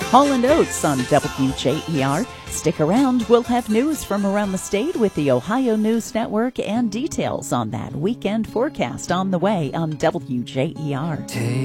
Hall & Oates on WJER. Stick around. We'll have news from around the state with the Ohio News Network and details on that weekend forecast on the way on WJER.